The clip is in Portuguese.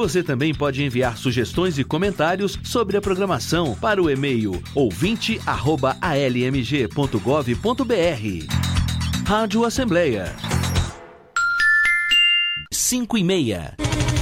Você também pode enviar sugestões e comentários sobre a programação para o e-mail ouvinte@almg.gov.br. Rádio Assembleia 5:30.